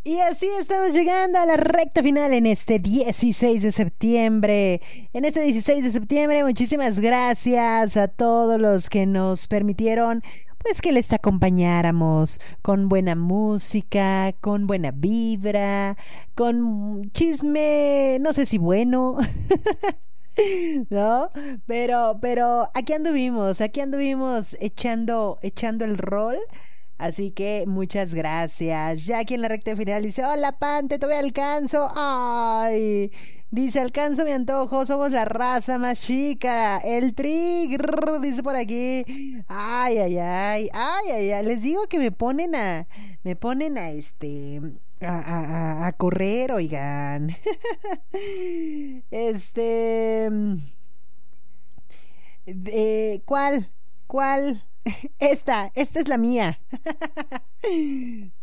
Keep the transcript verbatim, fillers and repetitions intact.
Y así estamos llegando a la recta final en este dieciséis de septiembre. En este dieciséis de septiembre, muchísimas gracias a todos los que nos permitieron pues que les acompañáramos con buena música, con buena vibra, con chisme, no sé si bueno, ¿no? Pero, pero aquí anduvimos, aquí anduvimos echando, echando el rol. Así que muchas gracias. Ya aquí en la recta final dice, hola Pante, todavía alcanzo. Ay, dice, alcanzo mi antojo, somos la raza más chica. El tri, grrr, dice por aquí. Ay, ay, ay, ay, ay, ay. Les digo que me ponen a, me ponen a este, a, a, a- a correr, oigan. Este, eh, ¿cuál? ¿Cuál? Esta, esta es la mía.